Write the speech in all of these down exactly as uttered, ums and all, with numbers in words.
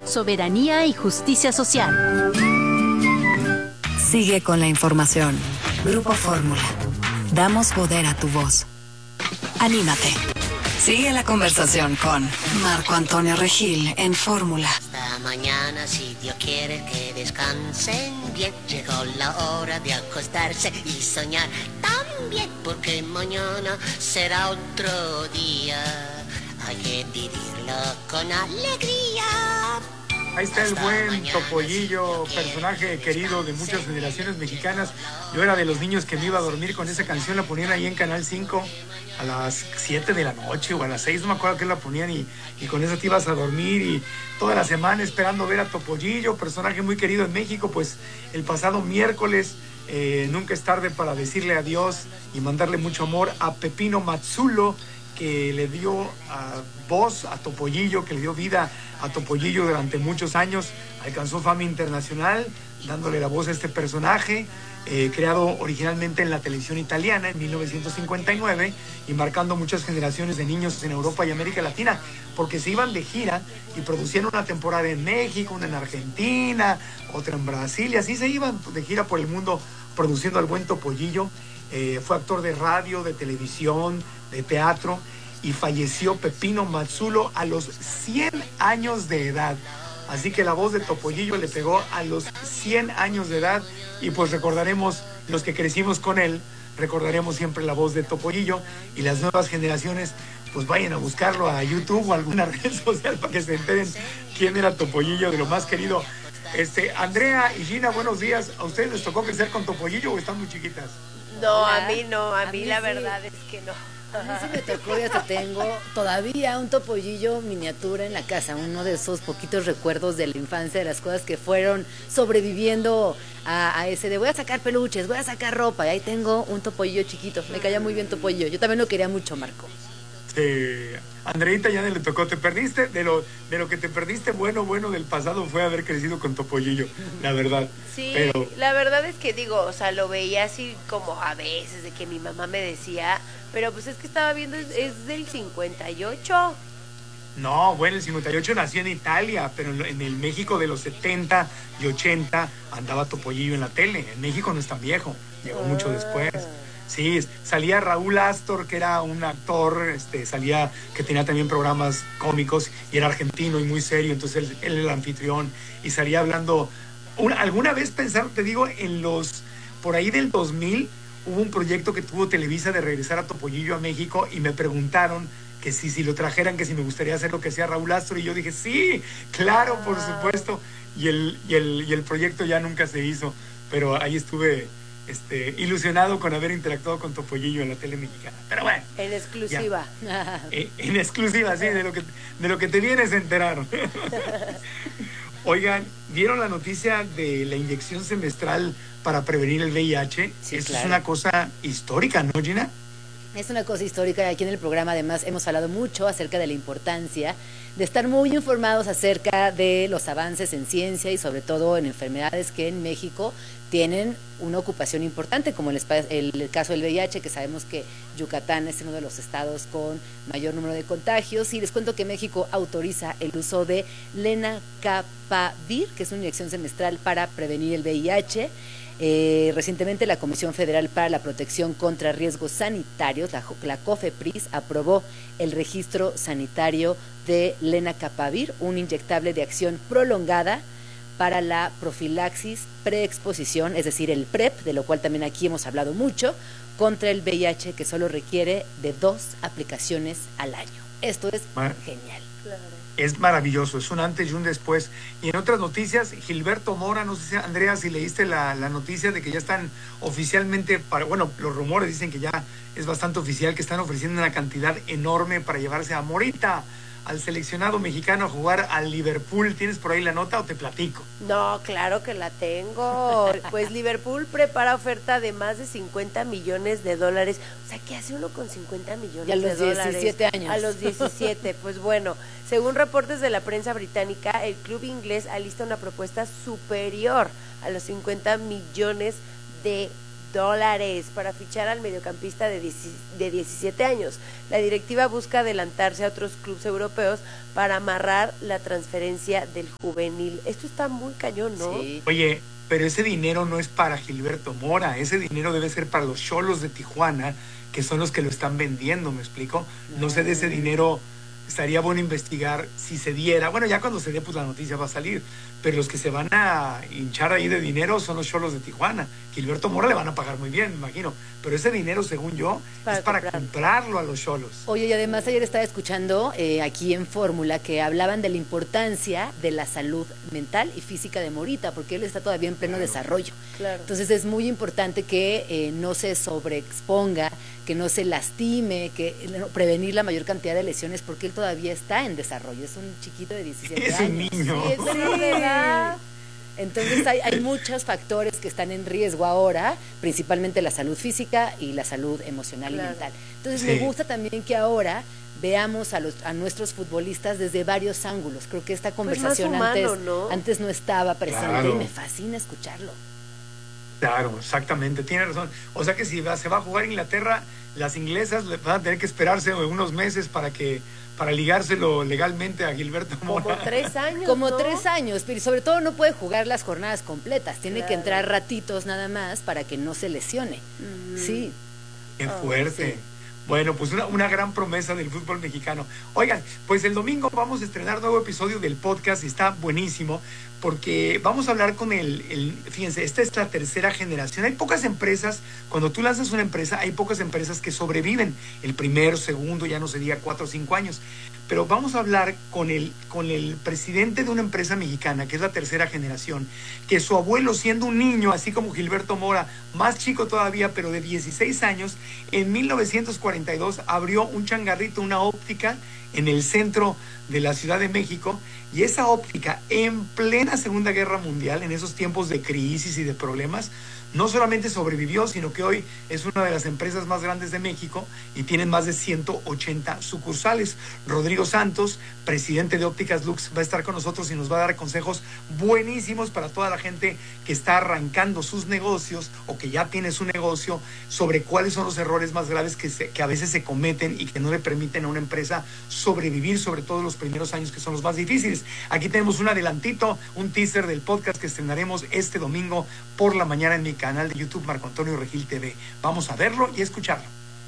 soberanía y justicia social. Sigue con la información. Grupo Fórmula. Damos poder a tu voz. Anímate. Sigue la conversación con Marco Antonio Regil en Fórmula. Hasta mañana, si Dios quiere que descansen bien. Llegó la hora de acostarse y soñar también, porque mañana será otro día. Hay que vivirlo con alegría. Ahí está el buen Topollillo, personaje querido de muchas generaciones mexicanas. Yo era de los niños que me iba a dormir con esa canción, la ponían ahí en Canal cinco a las siete de la noche o a las seis, no me acuerdo qué la ponían, y, y con eso te ibas a dormir, y toda la semana esperando ver a Topollillo, personaje muy querido en México. Pues el pasado miércoles, eh, nunca es tarde para decirle adiós y mandarle mucho amor a Pepino Mazzulo, que le dio uh, voz a Topollillo, que le dio vida a Topollillo durante muchos años. Alcanzó fama internacional dándole la voz a este personaje, eh, creado originalmente en la televisión italiana en mil novecientos cincuenta y nueve y marcando muchas generaciones de niños en Europa y América Latina, porque se iban de gira y producían una temporada en México, una en Argentina, otra en Brasil, y así se iban de gira por el mundo produciendo al buen Topollillo. Eh, fue actor de radio, de televisión, de teatro, y falleció Pepino Mazzulo a los cien años de edad. Así que la voz de Topollillo le pegó a los cien años de edad, y pues recordaremos, los que crecimos con él, recordaremos siempre la voz de Topollillo, y las nuevas generaciones pues vayan a buscarlo a YouTube o a alguna red social para que se enteren quién era Topollillo, de lo más querido. Este, Andrea y Gina, buenos días. ¿A ustedes les tocó crecer con Topollillo o están muy chiquitas? No, a mí no, a, a mí, mí la sí. verdad es que no. A mí sí me tocó y hasta tengo todavía un Topollillo miniatura en la casa, uno de esos poquitos recuerdos de la infancia, de las cosas que fueron sobreviviendo a, a ese de voy a sacar peluches, voy a sacar ropa, y ahí tengo un Topollillo chiquito. Me caía muy bien Topollillo, yo también lo quería mucho, Marco. Sí, Andreita ya le tocó, te perdiste, de lo, de lo que te perdiste bueno, bueno del pasado fue haber crecido con Topollillo, la verdad. Sí, pero... la verdad es que digo, o sea, lo veía así como a veces, de que mi mamá me decía, pero pues es que estaba viendo, es, es del cincuenta y ocho. No, bueno, el cincuenta y ocho nació en Italia, pero en el México de los setenta y ochenta andaba Topollillo en la tele. En México no es tan viejo, llegó ah. mucho después. Sí, salía Raúl Astor, que era un actor, este, salía, que tenía también programas cómicos, y era argentino y muy serio, entonces él, él era el anfitrión, y salía hablando. Una, alguna vez pensaron, te digo, en los, por ahí del dos mil, hubo un proyecto que tuvo Televisa de regresar a Topollillo a México, y me preguntaron que si, si lo trajeran, que si me gustaría hacer lo que hacía Raúl Astor, y yo dije, sí, claro, por supuesto, y el, y el, y el proyecto ya nunca se hizo, pero ahí estuve... Este, ilusionado con haber interactuado con Topollillo en la tele mexicana. Pero bueno. En exclusiva. en, en exclusiva, sí, de lo que, de lo que te vienes a enterar. Oigan, ¿vieron la noticia de la inyección semestral para prevenir el V I H? Sí, Eso claro. Es una cosa histórica, ¿no, Gina? Es una cosa histórica, y aquí en el programa además hemos hablado mucho acerca de la importancia de estar muy informados acerca de los avances en ciencia y sobre todo en enfermedades que en México tienen una ocupación importante, como el, el, el caso del V I H, que sabemos que Yucatán es uno de los estados con mayor número de contagios, y les cuento que México autoriza el uso de lenacapavir, que es una inyección semestral para prevenir el V I H. Eh, recientemente la Comisión Federal para la Protección contra Riesgos Sanitarios, la, la COFEPRIS, aprobó el registro sanitario de lenacapavir, un inyectable de acción prolongada para la profilaxis preexposición, es decir, el PrEP, de lo cual también aquí hemos hablado mucho, contra el V I H, que solo requiere de dos aplicaciones al año. Esto es Mar- genial. Claro. Es maravilloso, es un antes y un después. Y en otras noticias, Gilberto Mora, no sé si, Andrea, si leíste la, la noticia de que ya están oficialmente, para, bueno, los rumores dicen que ya es bastante oficial, que están ofreciendo una cantidad enorme para llevarse a Morita, al seleccionado mexicano, a jugar al Liverpool. ¿Tienes por ahí la nota o te platico? No, claro que la tengo. Pues Liverpool prepara oferta de más de cincuenta millones de dólares. O sea, ¿qué hace uno con cincuenta millones de dólares? Y a los diecisiete años. A los diecisiete, pues bueno, según reportes de la prensa británica, el club inglés alista una propuesta superior a los cincuenta millones de dólares para fichar al mediocampista de, de diecisiete años. La directiva busca adelantarse a otros clubes europeos para amarrar la transferencia del juvenil. Esto está muy cañón, ¿no? Sí. Oye, pero ese dinero no es para Gilberto Mora, ese dinero debe ser para los Xolos de Tijuana, que son los que lo están vendiendo, ¿me explico? No sé de ese dinero, estaría bueno investigar si se diera. Bueno, ya cuando se dé, pues la noticia va a salir. Pero los que se van a hinchar ahí de dinero son los Xolos de Tijuana. Gilberto Mora le van a pagar muy bien, me imagino. Pero ese dinero, según yo, para es para comprar. comprarlo a los Xolos. Oye, y además ayer estaba escuchando eh, aquí en Fórmula que hablaban de la importancia de la salud mental y física de Morita, porque él está todavía en pleno claro. desarrollo. Claro. Entonces es muy importante que eh, no se sobreexponga, que no se lastime, que no, prevenir la mayor cantidad de lesiones, porque él todavía está en desarrollo. Es un chiquito de diecisiete es años. Un niño. Sí, es menor de edad. Entonces hay, hay muchos factores que están en riesgo ahora, principalmente la salud física y la salud emocional claro. y mental. Entonces sí. me gusta también que ahora veamos a, los, a nuestros futbolistas desde varios ángulos. Creo que esta conversación pues más humano, antes, ¿no? antes no estaba presente claro. y me fascina escucharlo. Claro, exactamente, tiene razón. O sea que si va, se va a jugar Inglaterra, las inglesas van a tener que esperarse unos meses para que para ligárselo legalmente a Gilberto Mora. Como tres años, Como ¿no? tres años, pero sobre todo no puede jugar las jornadas completas, tiene claro. que entrar ratitos nada más para que no se lesione. Mm. Sí. Qué fuerte. Oh, sí. Bueno, pues una, una gran promesa del fútbol mexicano. Oigan, pues el domingo vamos a estrenar nuevo episodio del podcast y está buenísimo porque vamos a hablar con el, el, fíjense, esta es la tercera generación. Hay pocas empresas, cuando tú lanzas una empresa, hay pocas empresas que sobreviven el primero, segundo, ya no se diga cuatro o cinco años. Pero vamos a hablar con el, con el presidente de una empresa mexicana, que es la tercera generación, que su abuelo, siendo un niño, así como Gilberto Mora, más chico todavía, pero de dieciséis años, en mil novecientos cuarenta y dos abrió un changarrito, una óptica, en el centro de la Ciudad de México, y esa óptica en plena Segunda Guerra Mundial, en esos tiempos de crisis y de problemas, no solamente sobrevivió, sino que hoy es una de las empresas más grandes de México y tienen más de ciento ochenta sucursales. Rodrigo Santos, presidente de Ópticas Lux, va a estar con nosotros y nos va a dar consejos buenísimos para toda la gente que está arrancando sus negocios o que ya tiene su negocio, sobre cuáles son los errores más graves que, se, que a veces se cometen y que no le permiten a una empresa sobrevivir, sobre todo los primeros años que son los más difíciles. Aquí tenemos un adelantito, un teaser del podcast que estrenaremos este domingo por la mañana en mi canal de YouTube Marco Antonio Regil T V. Vamos a verlo y escucharlo.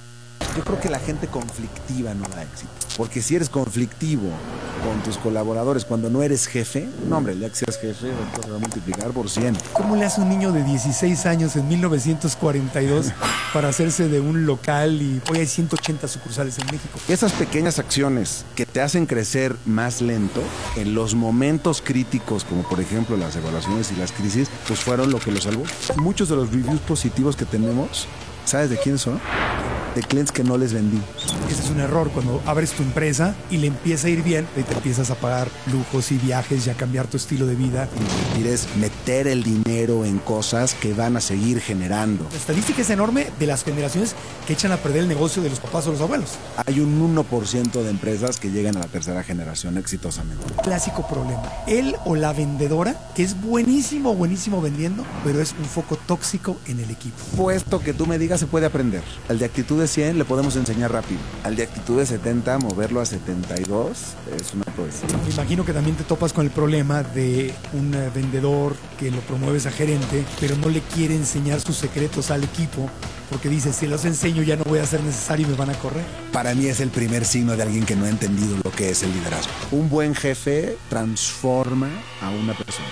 Yo creo que la gente conflictiva no da éxito. Porque si eres conflictivo con tus colaboradores cuando no eres jefe, no hombre, ya que seas jefe, se va a multiplicar por cien. ¿Cómo le hace un niño de dieciséis años en mil novecientos cuarenta y dos para hacerse de un local y hoy hay ciento ochenta sucursales en México? Esas pequeñas acciones que te hacen crecer más lento en los momentos críticos, como por ejemplo las evaluaciones y las crisis, pues fueron lo que lo salvó. Muchos de los reviews positivos que tenemos, ¿sabes de quiénes son? De clientes que no les vendí. Ese es un error cuando abres tu empresa y le empieza a ir bien y te empiezas a pagar lujos y viajes y a cambiar tu estilo de vida. Invertir es meter el dinero en cosas que van a seguir generando. La estadística es enorme de las generaciones que echan a perder el negocio de los papás o los abuelos. Hay un uno por ciento de empresas que llegan a la tercera generación exitosamente. Clásico problema. Él o la vendedora, que es buenísimo, buenísimo vendiendo, pero es un foco tóxico en el equipo. Puesto que tú me digas, se puede aprender. El de actitud de cien le podemos enseñar rápido. Al de actitud de setenta, moverlo a setenta y dos es una poesía. Me imagino que también te topas con el problema de un vendedor que lo promueves a gerente, pero no le quiere enseñar sus secretos al equipo porque dice, si los enseño ya no voy a ser necesario y me van a correr. Para mí es el primer signo de alguien que no ha entendido lo que es el liderazgo. Un buen jefe transforma a una persona.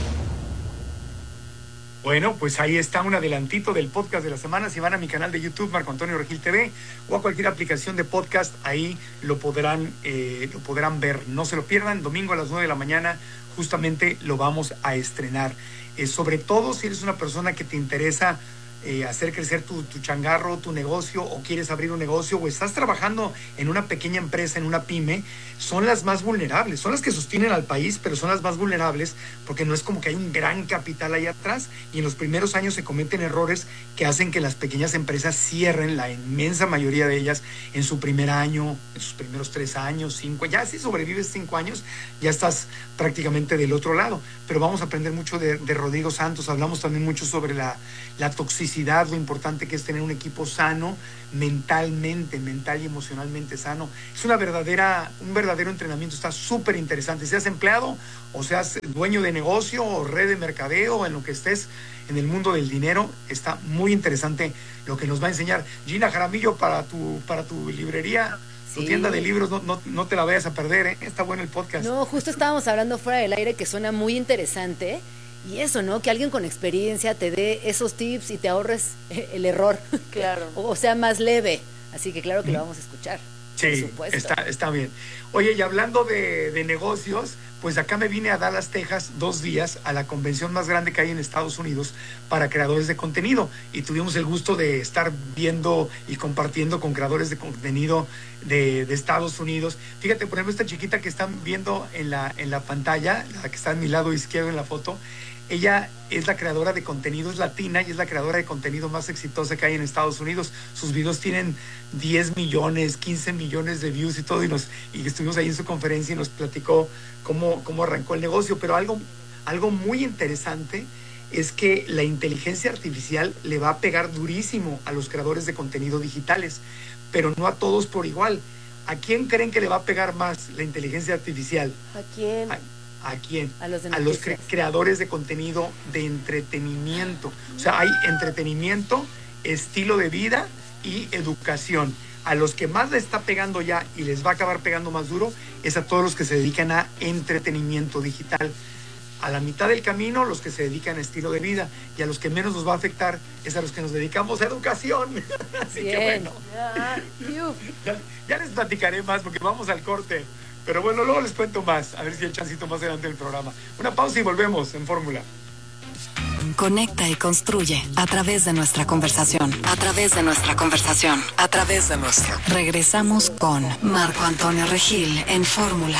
Bueno, pues ahí está un adelantito del podcast de la semana. Si van a mi canal de YouTube, Marco Antonio Regil T V, o a cualquier aplicación de podcast, ahí lo podrán, eh, lo podrán ver. No se lo pierdan, domingo a las nueve de la mañana, justamente lo vamos a estrenar. Eh, sobre todo si eres una persona que te interesa Eh, hacer crecer tu, tu changarro, tu negocio, o quieres abrir un negocio, o estás trabajando en una pequeña empresa, en una pyme, son las más vulnerables, son las que sostienen al país, pero son las más vulnerables porque no es como que hay un gran capital ahí atrás, y en los primeros años se cometen errores que hacen que las pequeñas empresas cierren, la inmensa mayoría de ellas, en su primer año, en sus primeros tres años, cinco, ya si sobrevives cinco años, ya estás prácticamente del otro lado. Pero vamos a aprender mucho de, de Rodrigo Santos. Hablamos también mucho sobre la, la toxicidad motricidad, lo importante que es tener un equipo sano, mentalmente, mental y emocionalmente sano. Es una verdadera, un verdadero entrenamiento, está súper interesante. Seas empleado o seas dueño de negocio o red de mercadeo, en lo que estés en el mundo del dinero, está muy interesante lo que nos va a enseñar. Gina Jaramillo, para tu, para tu librería, tu sí. tienda de libros, no, no, no te la vayas a perder, ¿eh? Está bueno el podcast. No, justo estábamos hablando fuera del aire que suena muy interesante. Y eso, ¿no? Que alguien con experiencia te dé esos tips y te ahorres el error. Claro. O sea, más leve. Así que claro que lo vamos a escuchar. Sí, por supuesto. Está, está bien. Oye, y hablando de, de negocios, pues acá me vine a Dallas, Texas, dos días a la convención más grande que hay en Estados Unidos para creadores de contenido. Y tuvimos el gusto de estar viendo y compartiendo con creadores de contenido de, de Estados Unidos. Fíjate, por ejemplo, esta chiquita que están viendo en la, en la pantalla, la que está a mi lado izquierdo en la foto, ella es la creadora de contenido, es latina y es la creadora de contenido más exitosa que hay en Estados Unidos. Sus videos tienen diez millones, quince millones de views y todo, y, nos, y estuvimos ahí en su conferencia y nos platicó cómo, cómo arrancó el negocio. Pero algo, algo muy interesante es que la inteligencia artificial le va a pegar durísimo a los creadores de contenido digitales, pero no a todos por igual. ¿A quién creen que le va a pegar más la inteligencia artificial? ¿A quién? A, ¿A quién? A los, a los cre creadores de contenido de entretenimiento. O sea, hay entretenimiento, estilo de vida y educación. A los que más le está pegando ya y les va a acabar pegando más duro es a todos los que se dedican a entretenimiento digital. A la mitad del camino, los que se dedican a estilo de vida, y a los que menos nos va a afectar es a los que nos dedicamos a educación. Así Bien. que bueno, ya, ya les platicaré más porque vamos al corte. Pero bueno, luego les cuento más, a ver si hay chancito más adelante del programa. Una pausa y volvemos en Fórmula. Conecta y construye a través de nuestra conversación, a través de nuestra conversación, a través de nuestra. Regresamos con Marco Antonio Regil en Fórmula.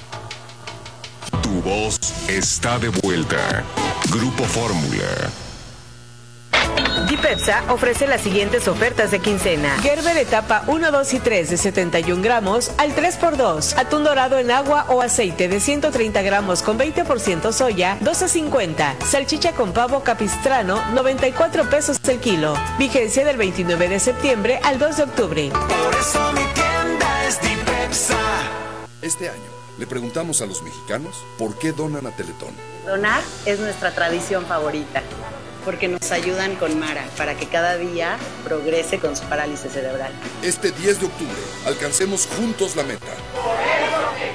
Tu voz está de vuelta. Grupo Fórmula. Dipepsa ofrece las siguientes ofertas de quincena. Gerber etapa uno, dos y tres de setenta y un gramos al tres por dos. Atún dorado en agua o aceite de ciento treinta gramos con veinte por ciento soya, doce cincuenta. Salchicha con pavo capistrano, noventa y cuatro pesos el kilo. Vigencia del veintinueve de septiembre al dos de octubre. Por eso mi tienda es Dipepsa. Este año le preguntamos a los mexicanos por qué donan a Teletón. Donar es nuestra tradición favorita, porque nos ayudan con Mara para que cada día progrese con su parálisis cerebral. Este diez de octubre, alcancemos juntos la meta. Por eso te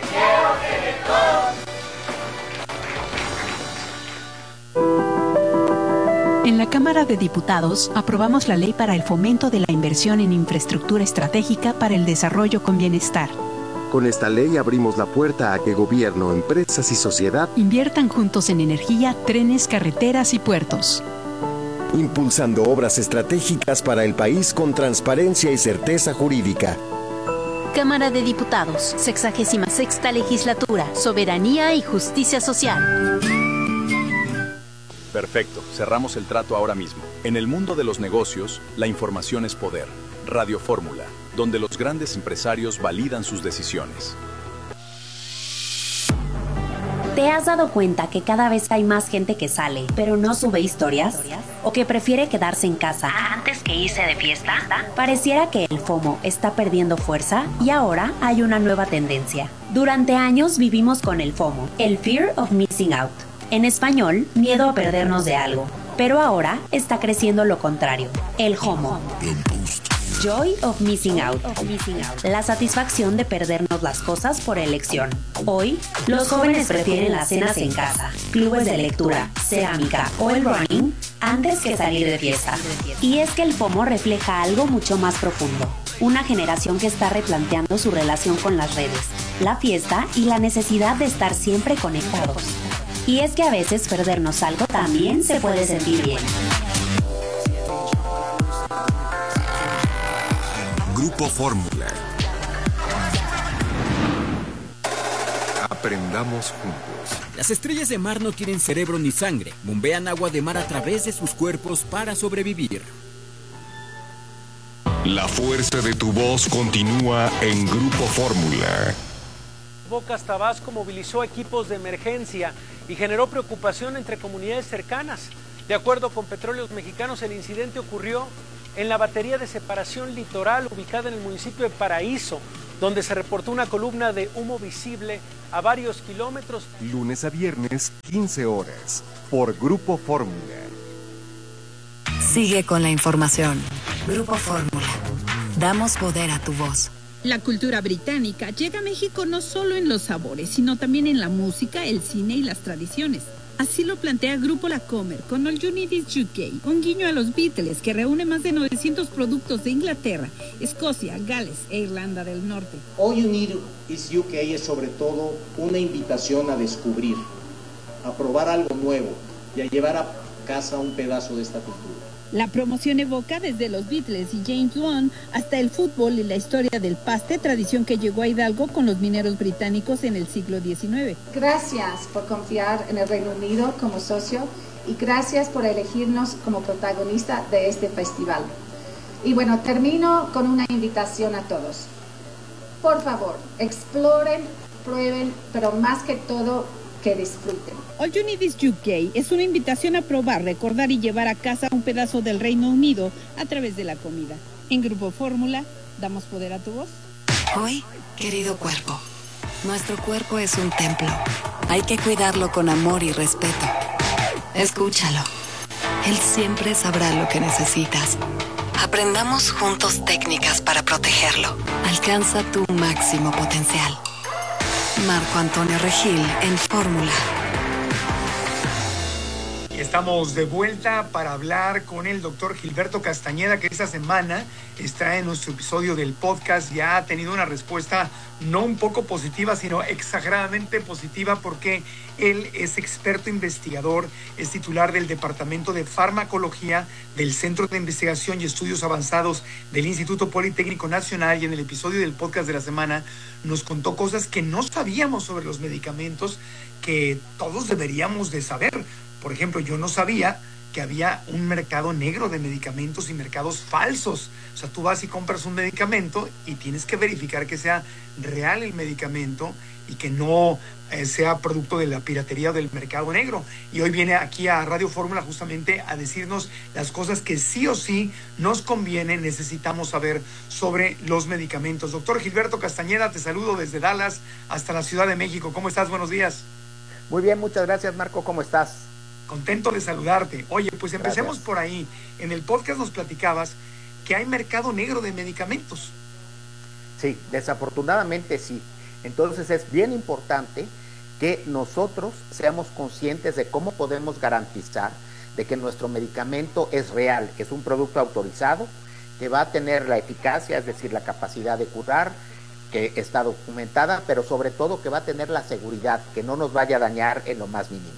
quiero, Teletón. En la Cámara de Diputados aprobamos la ley para el fomento de la inversión en infraestructura estratégica para el desarrollo con bienestar. Con esta ley abrimos la puerta a que gobierno, empresas y sociedad inviertan juntos en energía, trenes, carreteras y puertos. Impulsando obras estratégicas para el país con transparencia y certeza jurídica. Cámara de Diputados, sexagésima sexta legislatura, soberanía y justicia social. Perfecto, cerramos el trato ahora mismo. En el mundo de los negocios, la información es poder. Radio Fórmula, donde los grandes empresarios validan sus decisiones. ¿Te has dado cuenta que cada vez hay más gente que sale, pero no sube historias? ¿O que prefiere quedarse en casa antes que irse de fiesta? Pareciera que el FOMO está perdiendo fuerza y ahora hay una nueva tendencia. Durante años vivimos con el FOMO, el Fear of Missing Out. En español, miedo a perdernos de algo. Pero ahora está creciendo lo contrario, el JOMO. Joy of Missing Out. La satisfacción de perdernos las cosas por elección. Hoy, los jóvenes prefieren las cenas en casa, clubes de lectura, cerámica o el running antes que salir de fiesta. Y es que el FOMO refleja algo mucho más profundo. Una generación que está replanteando su relación con las redes, la fiesta y la necesidad de estar siempre conectados. Y es que a veces perdernos algo también se puede sentir bien. Grupo Fórmula. Aprendamos juntos. Las estrellas de mar no tienen cerebro ni sangre. Bombean agua de mar a través de sus cuerpos para sobrevivir. La fuerza de tu voz continúa en Grupo Fórmula. Bocas Tabasco movilizó equipos de emergencia y generó preocupación entre comunidades cercanas. De acuerdo con Petróleos Mexicanos, el incidente ocurrió en la batería de separación litoral ubicada en el municipio de Paraíso, donde se reportó una columna de humo visible a varios kilómetros. Lunes a viernes, quince horas, por Grupo Fórmula. Sigue con la información. Grupo Fórmula. Damos poder a tu voz. La cultura británica llega a México no solo en los sabores, sino también en la música, el cine y las tradiciones. Así lo plantea Grupo La Comer con All You Need Is U K, un guiño a los Beatles que reúne más de novecientos productos de Inglaterra, Escocia, Gales e Irlanda del Norte. All You Need Is U K es sobre todo una invitación a descubrir, a probar algo nuevo y a llevar a casa un pedazo de esta cultura. La promoción evoca desde los Beatles y James Bond hasta el fútbol y la historia del paste, tradición que llegó a Hidalgo con los mineros británicos en el siglo diecinueve. Gracias por confiar en el Reino Unido como socio y gracias por elegirnos como protagonista de este festival. Y bueno, termino con una invitación a todos. Por favor, exploren, prueben, pero más que todo, que disfruten. All You Need Is U K es una invitación a probar, recordar y llevar a casa un pedazo del Reino Unido a través de la comida. En Grupo Fórmula, damos poder a tu voz. Hoy, querido cuerpo, nuestro cuerpo es un templo. Hay que cuidarlo con amor y respeto. Escúchalo. Él siempre sabrá lo que necesitas. Aprendamos juntos técnicas para protegerlo. Alcanza tu máximo potencial. Marco Antonio Regil en Fórmula. Y estamos de vuelta para hablar con el doctor Gilberto Castañeda, que esta semana está en nuestro episodio del podcast. Ya ha tenido una respuesta no un poco positiva, sino exageradamente positiva, porque él es experto investigador, es titular del Departamento de Farmacología del Centro de Investigación y Estudios Avanzados del Instituto Politécnico Nacional, y en el episodio del podcast de la semana nos contó cosas que no sabíamos sobre los medicamentos que todos deberíamos de saber. Por ejemplo, yo no sabía que había un mercado negro de medicamentos y mercados falsos. O sea, tú vas y compras un medicamento y tienes que verificar que sea real el medicamento y que no eh, sea producto de la piratería o del mercado negro. Y hoy viene aquí a Radio Fórmula justamente a decirnos las cosas que sí o sí nos conviene, necesitamos saber sobre los medicamentos. Doctor Gilberto Castañeda, te saludo desde Dallas hasta la Ciudad de México. ¿Cómo estás? Buenos días. Muy bien, muchas gracias, Marco. ¿Cómo estás? Contento de saludarte. Oye, pues empecemos Gracias. por ahí. En el podcast nos platicabas que hay mercado negro de medicamentos. Sí, desafortunadamente sí. Entonces es bien importante que nosotros seamos conscientes de cómo podemos garantizar de que nuestro medicamento es real, que es un producto autorizado, que va a tener la eficacia, es decir, la capacidad de curar, que está documentada, pero sobre todo que va a tener la seguridad, que no nos vaya a dañar en lo más mínimo.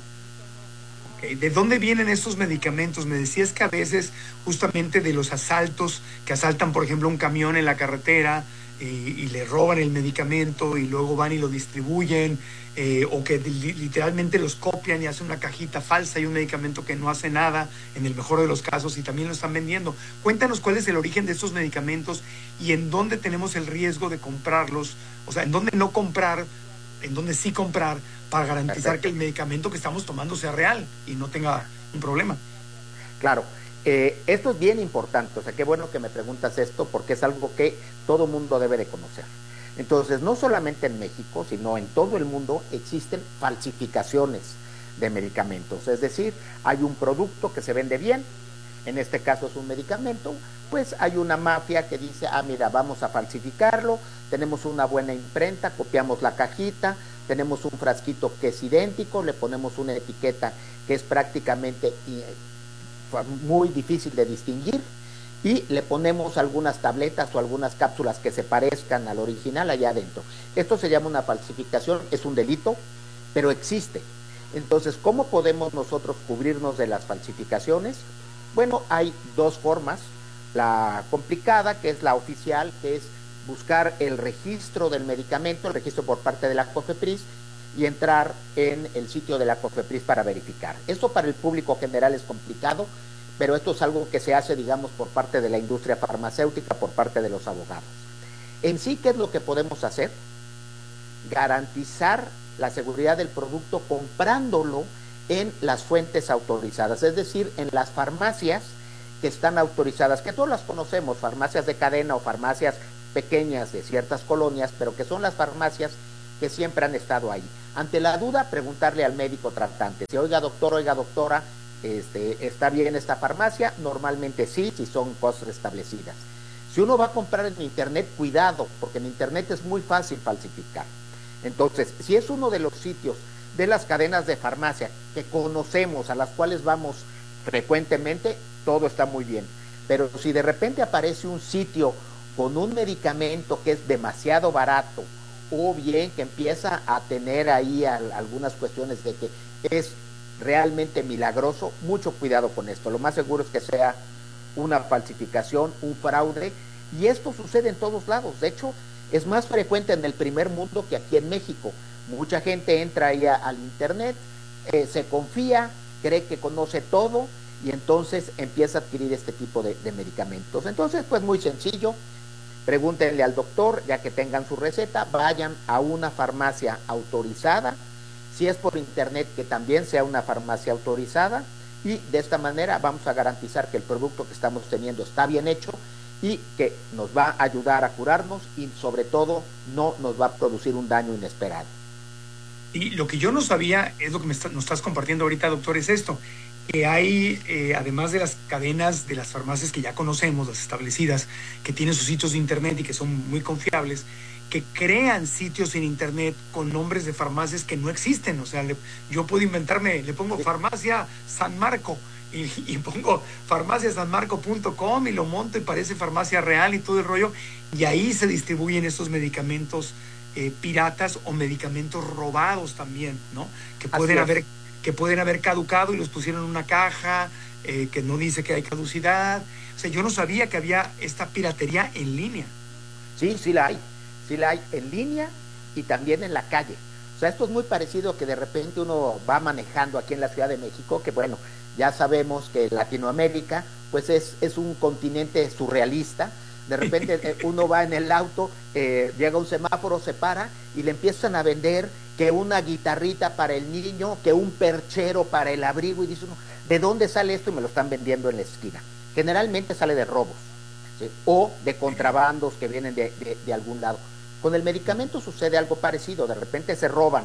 ¿De dónde vienen estos medicamentos? Me decías que a veces justamente de los asaltos, que asaltan por ejemplo un camión en la carretera y, y le roban el medicamento y luego van y lo distribuyen, eh, o que li- literalmente los copian y hacen una cajita falsa y un medicamento que no hace nada, en el mejor de los casos, y también lo están vendiendo. Cuéntanos cuál es el origen de estos medicamentos y en dónde tenemos el riesgo de comprarlos, o sea, en dónde no comprar, en dónde sí comprar, para garantizar Perfecto. que el medicamento que estamos tomando sea real y no tenga un problema. Claro, eh, esto es bien importante, o sea, qué bueno que me preguntas esto, porque es algo que todo mundo debe de conocer. Entonces, no solamente en México, sino en todo el mundo existen falsificaciones de medicamentos, es decir, hay un producto que se vende bien, en este caso es un medicamento, pues hay una mafia que dice, ah, mira, vamos a falsificarlo, tenemos una buena imprenta, copiamos la cajita, tenemos un frasquito que es idéntico, le ponemos una etiqueta que es prácticamente muy difícil de distinguir y le ponemos algunas tabletas o algunas cápsulas que se parezcan al original allá adentro. Esto se llama una falsificación, es un delito, pero existe. Entonces, ¿cómo podemos nosotros cubrirnos de las falsificaciones? Bueno, hay dos formas. La complicada, que es la oficial, que es buscar el registro del medicamento, el registro por parte de la COFEPRIS, y entrar en el sitio de la COFEPRIS para verificar. Esto para el público general es complicado, pero esto es algo que se hace, digamos, por parte de la industria farmacéutica, por parte de los abogados. En sí, ¿qué es lo que podemos hacer? Garantizar la seguridad del producto comprándolo en las fuentes autorizadas, es decir, en las farmacias que están autorizadas, que todos las conocemos, farmacias de cadena o farmacias pequeñas de ciertas colonias, pero que son las farmacias que siempre han estado ahí. Ante la duda, preguntarle al médico tratante, si oiga doctor, oiga doctora, este, ¿está bien esta farmacia? Normalmente sí, si son cosas establecidas. Si uno va a comprar en internet, cuidado, porque en internet es muy fácil falsificar. Entonces, si es uno de los sitios de las cadenas de farmacia que conocemos, a las cuales vamos frecuentemente, todo está muy bien. Pero si de repente aparece un sitio con un medicamento que es demasiado barato, o bien que empieza a tener ahí al, algunas cuestiones de que es realmente milagroso, mucho cuidado con esto. Lo más seguro es que sea una falsificación, un fraude, y esto sucede en todos lados. De hecho, es más frecuente en el primer mundo que aquí en México. Mucha gente entra ahí a, al internet, eh, se confía, cree que conoce todo, y entonces empieza a adquirir este tipo de, de medicamentos. Entonces, pues muy sencillo, pregúntenle al doctor, ya que tengan su receta, vayan a una farmacia autorizada, si es por internet, que también sea una farmacia autorizada, y de esta manera vamos a garantizar que el producto que estamos teniendo está bien hecho y que nos va a ayudar a curarnos y sobre todo no nos va a producir un daño inesperado. Y lo que yo no sabía, es lo que me está, nos estás compartiendo ahorita, doctor, es esto, que hay, eh, además de las cadenas de las farmacias que ya conocemos, las establecidas, que tienen sus sitios de internet y que son muy confiables, que crean sitios en internet con nombres de farmacias que no existen. O sea, le, yo puedo inventarme, le pongo farmacia San Marco y, y pongo farmacia san marco punto com y lo monto y parece farmacia real y todo el rollo, y ahí se distribuyen estos medicamentos eh, piratas o medicamentos robados también, ¿no? Que pueden haber que pueden haber caducado y los pusieron en una caja eh, que no dice que hay caducidad. O sea, yo no sabía que había esta piratería en línea. Sí, sí la hay. Sí la hay en línea y también en la calle. O sea, esto es muy parecido que de repente uno va manejando aquí en la Ciudad de México, que bueno, ya sabemos que Latinoamérica pues es, es un continente surrealista. De repente uno va en el auto, eh, llega un semáforo, se para y le empiezan a vender que una guitarrita para el niño, que un perchero para el abrigo, y dice uno, ¿de dónde sale esto? Y me lo están vendiendo en la esquina. Generalmente sale de robos, ¿sí? O de contrabandos que vienen de, de, de algún lado. Con el medicamento sucede algo parecido. De repente se roban,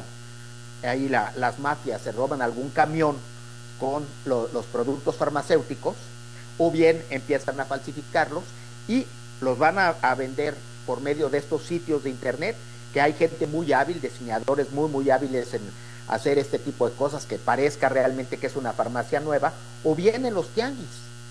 ahí la, las mafias se roban algún camión con lo, los productos farmacéuticos, o bien empiezan a falsificarlos y los van a, a vender por medio de estos sitios de internet, que hay gente muy hábil, diseñadores muy muy hábiles en hacer este tipo de cosas, que parezca realmente que es una farmacia nueva, o bien en los tianguis.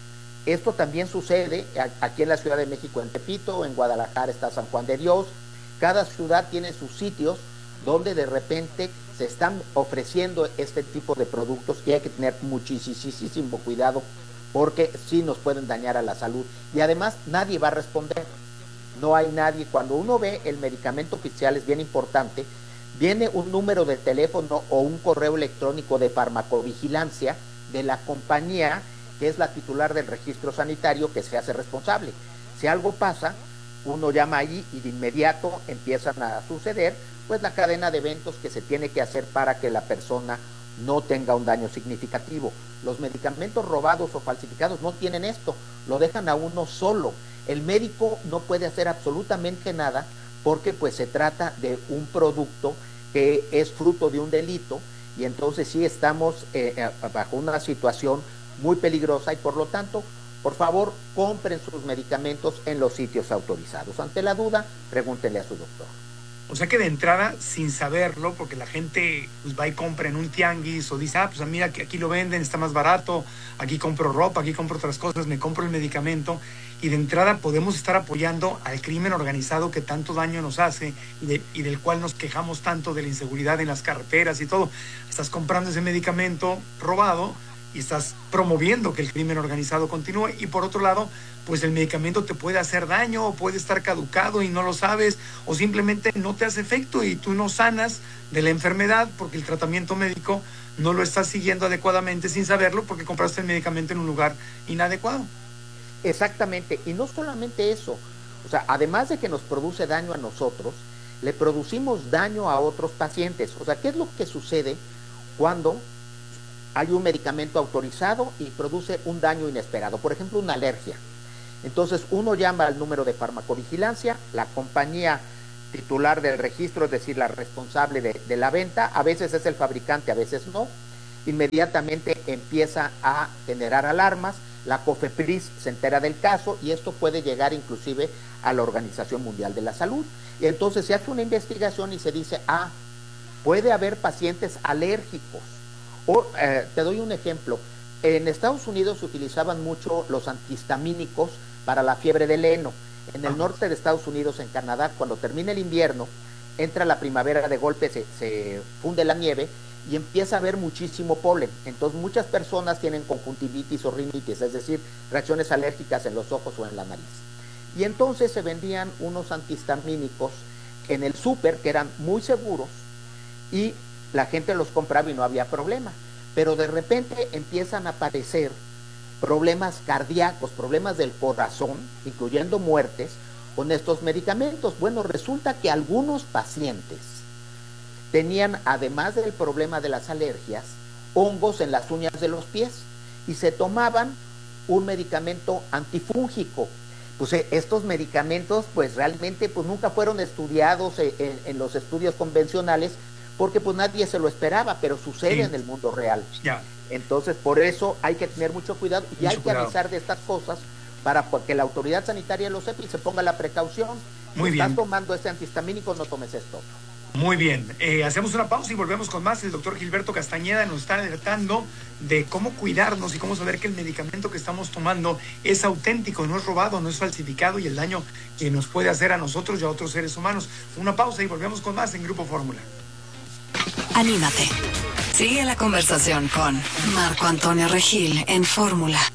Esto también sucede aquí en la Ciudad de México, en Tepito, en Guadalajara está San Juan de Dios. Cada ciudad tiene sus sitios donde de repente se están ofreciendo este tipo de productos, y hay que tener muchísimo cuidado porque sí nos pueden dañar a la salud, y además nadie va a responder. No hay nadie. Cuando uno ve el medicamento oficial, es bien importante, viene un número de teléfono o un correo electrónico de farmacovigilancia de la compañía que es la titular del registro sanitario, que se hace responsable. Si algo pasa, uno llama allí y de inmediato empiezan a suceder pues la cadena de eventos que se tiene que hacer para que la persona no tenga un daño significativo. Los medicamentos robados o falsificados no tienen esto, lo dejan a uno solo. El médico no puede hacer absolutamente nada porque pues se trata de un producto que es fruto de un delito, y entonces sí estamos eh, bajo una situación muy peligrosa, y por lo tanto, por favor, compren sus medicamentos en los sitios autorizados. Ante la duda, pregúntenle a su doctor. O sea que de entrada, sin saberlo, porque la gente pues, va y compra en un tianguis o dice, ah, pues mira que aquí lo venden, está más barato, aquí compro ropa, aquí compro otras cosas, me compro el medicamento, y de entrada podemos estar apoyando al crimen organizado que tanto daño nos hace y, de, y del cual nos quejamos tanto de la inseguridad en las carreteras y todo. Estás comprando ese medicamento robado y estás promoviendo que el crimen organizado continúe, y por otro lado, pues el medicamento te puede hacer daño o puede estar caducado y no lo sabes, o simplemente no te hace efecto y tú no sanas de la enfermedad porque el tratamiento médico no lo estás siguiendo adecuadamente sin saberlo, porque compraste el medicamento en un lugar inadecuado. Exactamente, y no solamente eso, o sea, además de que nos produce daño a nosotros, le producimos daño a otros pacientes. O sea, ¿qué es lo que sucede cuando hay un medicamento autorizado y produce un daño inesperado, por ejemplo, una alergia. Entonces uno llama al número de farmacovigilancia, la compañía titular del registro, es decir, la responsable de, de la venta, a veces es el fabricante, a veces no, inmediatamente empieza a generar alarmas, la COFEPRIS se entera del caso y esto puede llegar inclusive a la Organización Mundial de la Salud. Y entonces se hace una investigación y se dice, ah, puede haber pacientes alérgicos. O, eh, te doy un ejemplo, en Estados Unidos se utilizaban mucho los antihistamínicos para la fiebre del heno. En el norte de Estados Unidos, en Canadá, cuando termina el invierno, entra la primavera de golpe, se, se funde la nieve y empieza a haber muchísimo polen. Entonces muchas personas tienen conjuntivitis o rinitis, es decir, reacciones alérgicas en los ojos o en la nariz. Y entonces se vendían unos antihistamínicos en el súper que eran muy seguros y la gente los compraba y no había problema. Pero de repente empiezan a aparecer problemas cardíacos, problemas del corazón, incluyendo muertes, con estos medicamentos. Bueno, resulta que algunos pacientes tenían, además del problema de las alergias, hongos en las uñas de los pies y se tomaban un medicamento antifúngico. Pues eh, estos medicamentos pues realmente pues nunca fueron estudiados en, en, en los estudios convencionales porque pues nadie se lo esperaba, pero sucede sí. en el mundo real. Ya. Entonces por eso hay que tener mucho cuidado y mucho hay que cuidado. avisar de estas cosas para que la autoridad sanitaria lo sepa y se ponga la precaución. Muy si bien. estás tomando este antihistamínico, no tomes esto. Muy bien, eh, hacemos una pausa y volvemos con más. El doctor Gilberto Castañeda nos está alertando de cómo cuidarnos y cómo saber que el medicamento que estamos tomando es auténtico, no es robado, no es falsificado y el daño que nos puede hacer a nosotros y a otros seres humanos. Una pausa y volvemos con más en Grupo Fórmula. Anímate. Sigue la conversación con Marco Antonio Regil en Fórmula.